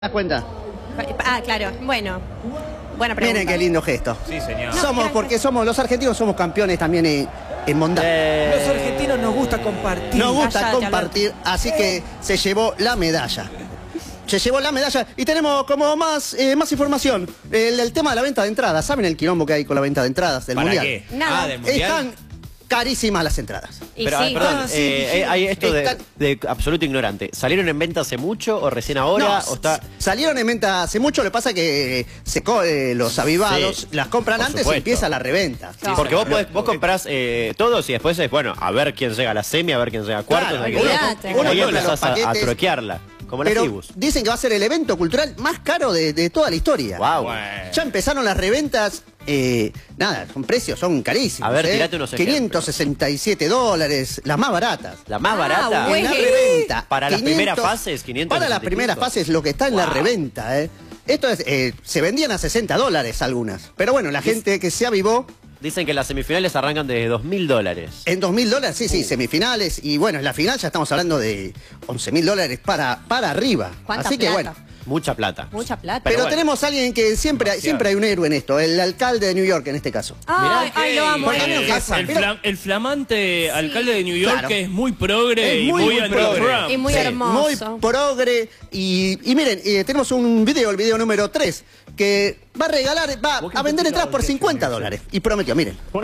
¿Te das cuenta? Ah, claro. Bueno. Buena pregunta. Miren qué lindo gesto. Sí, señor. Porque los argentinos somos campeones también en mundial. Los argentinos nos gusta compartir. Nos gusta Cállate, compartir, así que se llevó la medalla. Se llevó la medalla y tenemos como más información. El tema de la venta de entradas. ¿Saben el quilombo que hay con la venta de entradas del ¿Para mundial? qué? Nada. Del mundial. Están carísimas las entradas. Y Pero, sí. perdón, hay esto Está- de absoluto ignorante. ¿Salieron en venta hace mucho o recién ahora? No, ¿O está...? salieron en venta hace mucho, lo que pasa es que los avivados Sí, las compran por antes y supuesto. empieza la reventa. Sí, Porque vos comprás todos y después es, bueno, a ver quién llega a la semi, a ver quién llega a cuartos. Claro, hay que uno- ver. Olvídate. uno Ahí compra empezás los a paquetes, troquearla, como las pero tribus. dicen que va a ser el evento cultural más caro de toda la historia. Wow. Bueno. Ya empezaron las reventas, nada, son carísimos. A ver, tirate unos ejemplos. $567, las más baratas. La más Ah, barata. güey. En la reventa. Para las 500, primeras fases, 500. Para las primeras fases, lo que está en la Wow. reventa, Esto es, se vendían a $60 algunas. Pero bueno, la gente que se avivó, Dicen que las semifinales arrancan desde $2.000. en $2.000, sí, semifinales. Y bueno, en la final ya estamos hablando de $11.000 para arriba. ¿Cuánta Así que plata? bueno. Mucha plata. Mucha plata. Pero bueno. tenemos a alguien que siempre hay un héroe en esto, el alcalde de New York en este caso. Ay, ay, lo amo. Porque a mí no pasa. El flamante alcalde de New York, Claro. que es muy progre Es y muy muy anti-Trump. Y muy Sí, hermoso. muy progre. Y miren, tenemos un video, el video número 3, que va a vender entradas por $50. Y prometió, miren, por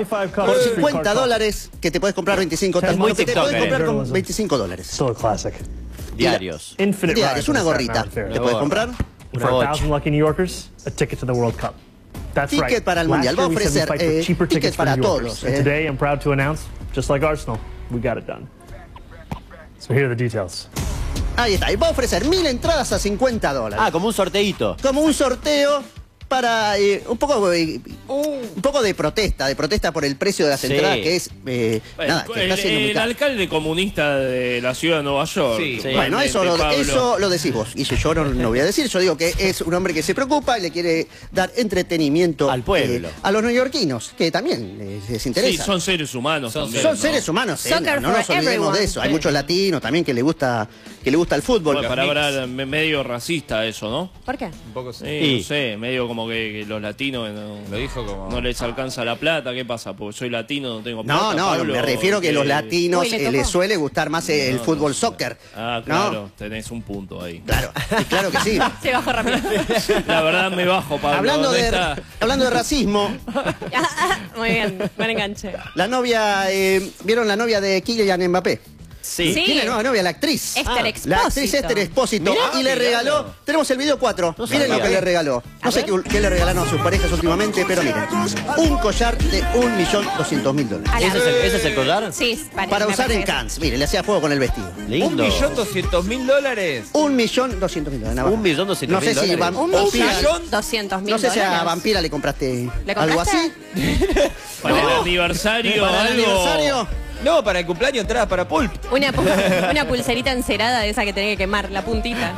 $50 que te puedes comprar 25 Es muy que te puedes TikToker, comprar con $25. Still a classic. Diarios. Infinite Diario, ride es una from Staten gorrita. Island Fair. Te puedes gorra. comprar. And Una for bocha. 1,000 lucky New Yorkers, a ticket to the World Cup. That's Ticket right. para el Last Mundial. year Va a we said we'd ofrecer, fight for cheaper tickets tickets for para New Yorkers. todos, And today I'm proud to announce, just like Arsenal, we got it done. So here are the details. Ahí está. Y va a ofrecer 1.000 entradas a $50. Ah, como un sorteíto. Como un sorteo para un poco de protesta por el precio de las Sí. entradas, que es nada, que está siendo muy El caro. alcalde comunista de la ciudad de Nueva York. Sí. Bueno, eso Pablo. lo decís vos. Y yo no voy a decir, yo digo que es un hombre que se preocupa y le quiere dar entretenimiento Al pueblo. a los neoyorquinos, que también les Sí, interesa. son seres humanos también, Son ¿no? seres humanos, Soccer no nos for olvidemos everyone. de eso. Hay Sí. muchos latinos también que le gusta el fútbol. Bueno, para hablar medio racista eso, ¿no? ¿Por qué? Un poco sí. Sí, Y- no sé, medio como que los latinos Lo dijo como... no les alcanza la plata. ¿Qué pasa? Porque soy latino, no tengo plata. No, Pablo, me refiero que los latinos Uy, ¿le tocó? les suele gustar más el fútbol soccer. Ah, ¿no? claro, tenés un punto ahí. Claro, y claro que sí. Se bajó rápido. La verdad me bajo, Pablo. hablando ¿Dónde de racismo, Muy bien, buen enganche. la novia, ¿vieron la novia de Kylian Mbappé? Sí. Sí. Tiene nueva novia, la actriz. Esther Expósito. La actriz Esther Expósito. Mirá, y le regaló, tenemos el video 4. Miren lo que le regaló. No sé qué le regalaron a sus parejas últimamente, pero miren. Un collar de $1.200.000. A la- ¿Ese es el collar? Sí, Para me usar parece en que sí. Cannes. Miren, le hacía juego con el vestido. Lindo. $1.200.000. $1.200.000. $1.200.000. No sé si van. Un o millón Vampira- 200.000 No sé si a dólares. Vampira le compraste ¿Le algo compraste? así. Para el aniversario Para el algo. aniversario. No, para el cumpleaños entrada para Pulp. Una pulserita encerada de esa que tenés que quemar, la puntita.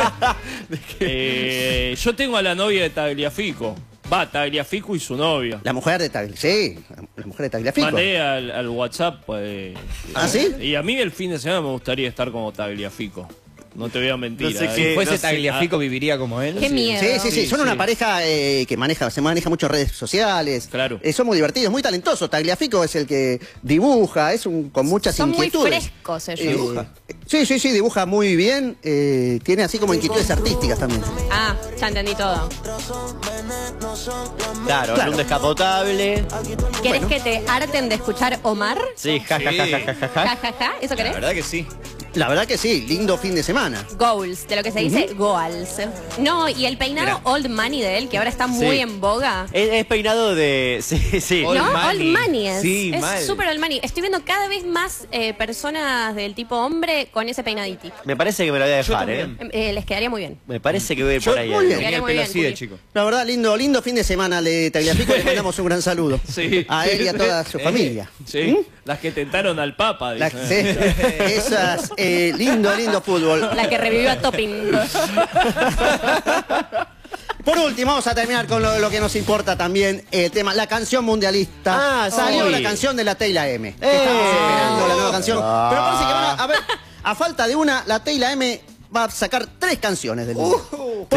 Yo tengo a la novia de Tagliafico. Va, Tagliafico y su novia. La mujer de Tagliafico. Sí, la mujer de Tagliafico. Mandé al WhatsApp. Pues, ¿Ah, sí? Y a mí el fin de semana me gustaría estar como Tagliafico. No te voy a mentir. No sé Si qué- fuese no sé, Tagliafico, viviría como él. Qué miedo. Sí. Son Sí, una sí. pareja que se maneja mucho redes sociales. Claro. Son muy divertidos, muy talentosos. Tagliafico es el que dibuja, con muchas Son muy inquietudes. frescos ellos. Sí, dibuja muy bien. Tiene así como inquietudes artísticas también. Ah, ya entendí todo. Claro, en un descapotable. ¿Querés que te harten de escuchar Omar? Sí, ja, ja, ja, ja, ja, ja. Ja, ja, ja. ¿Eso La querés? verdad que sí. La verdad que sí, lindo fin de semana. Goals, de lo que se dice goals. No, y el peinado Old Money de él, que ahora está muy Sí. en boga. Es peinado de... Sí, sí. Old ¿No? Money. Old Money es. Sí, es mal. súper Old Money. Estoy viendo cada vez más personas del tipo hombre con ese peinadito. Me parece que me lo voy a dejar, Yo ¿eh? también. Les quedaría muy bien. Me parece que voy a ir Yo por ahí. muy bien. tenía el Muy pelo bien, así muy de bien. chico. La verdad, lindo fin de semana de Tagliafico. Le mandamos un gran saludo. Sí. A él y a toda su familia. Sí, las que tentaron al Papa. La- dicen. sí, esas, lindo fútbol. La que revivió a Topping. Por último, vamos a terminar con lo que nos importa también, el tema, la canción mundialista. Ah, Salió sí. la canción de la Teyla M. Estamos esperando la nueva canción. Pero parece que van a ver, a falta de una, la Teyla M va a sacar 3 canciones del disco.